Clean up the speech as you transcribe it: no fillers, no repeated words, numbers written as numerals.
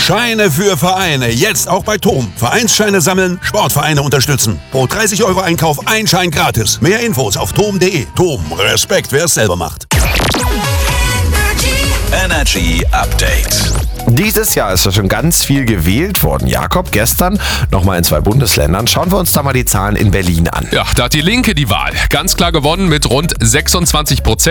Scheine für Vereine. Jetzt auch bei TOM. Vereinsscheine sammeln, Sportvereine unterstützen. Pro 30 € Einkauf ein Schein gratis. Mehr Infos auf tom.de. TOM. Respekt, wer es selber macht. Energy Update. Dieses Jahr ist ja schon ganz viel gewählt worden. Jakob, gestern nochmal in 2 Bundesländern. Schauen wir uns da mal die Zahlen in Berlin an. Ja, da hat die Linke die Wahl ganz klar gewonnen mit rund 26%.